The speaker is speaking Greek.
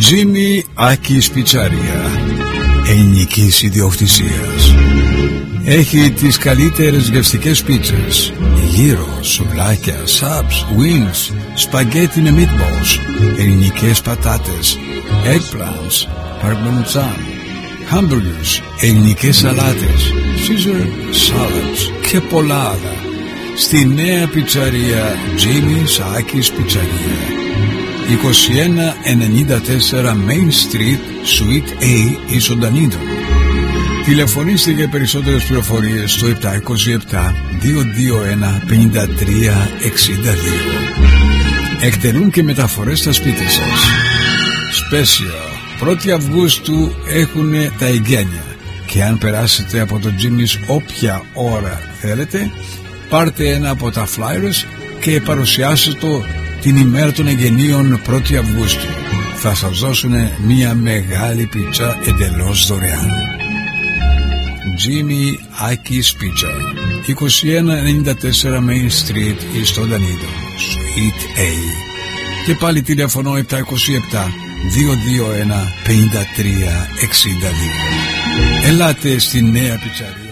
Jimmy Άκης Πιτσαρία, ελληνικής ιδιοκτησίας. Έχει τις καλύτερες γευστικές πίτσες, γύρο, σουβλάκια, σαπς, wings, σπαγκέτι με meatballs, ελληνικές πατάτες, eggplants, παρμεζάν, hamburgers, ελληνικές σαλάτες, Caesar salads και πολλά άλλα. Στη νέα πιτσαρία Jimmy's Άκης Πιτσαρία, 2194 Main Street, Suite A, Ισοντανίδων. Τηλεφωνήστε για περισσότερες πληροφορίες στο 727-221-5362. Εκτελούν και μεταφορές στα σπίτια σας. Special 1η Αυγούστου έχουν τα εγγένεια και αν περάσετε από το Jimmy's όποια ώρα θέλετε, πάρτε ένα από τα flyers και παρουσιάστε το την ημέρα των εγγενείων 1η Αυγούστου. Θα σας δώσουν μια μεγάλη πίτσα εντελώς δωρεάν. Jimmy Άκης Πίτσα, 2194 Main Street, Ισοντανίδων, Suite A. Και πάλι τηλέφωνο 727-221-5362. Ελάτε στη νέα πιτσαρία.